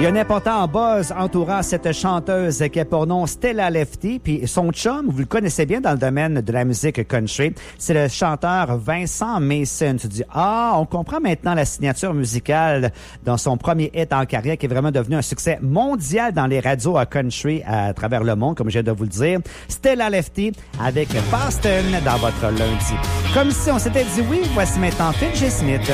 Il y a un important buzz entourant cette chanteuse qui a pour nom Stella Lefty, puis son chum, vous le connaissez bien dans le domaine de la musique country, c'est le chanteur Vincent Mason. Tu dis, on comprend maintenant la signature musicale dans son premier hit en carrière qui est vraiment devenu un succès mondial dans les radios à country à travers le monde, comme je viens de vous le dire. Stella Lefty avec Boston dans votre lundi. Comme si on s'était dit oui, voici maintenant Phil G. Smith.